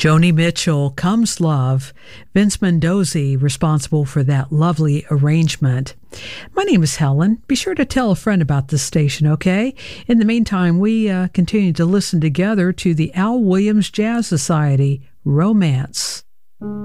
Joni Mitchell, Comes Love, Vince Mendoza responsible for that lovely arrangement. My name is Helen. Be sure to tell a friend about this station, okay? In the meantime, we continue to listen together to the Al Williams Jazz Society, Romance.